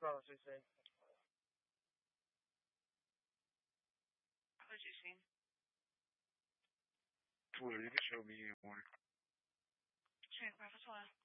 Bravo 66. What you see? Twitter, you can show me in one. Check Bravo 12.